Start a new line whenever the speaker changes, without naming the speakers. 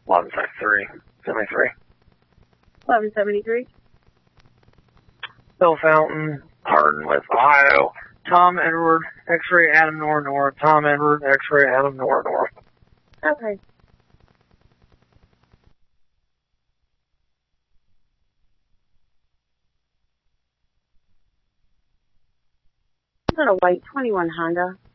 1173. 73.
1173.
Bill Fountain, Hardin with Ohio. Tom Edward, X-ray Adam Nor Nor. Tom Edward, X-ray Adam Nor Nor.
Okay. Is that a white 21 Honda?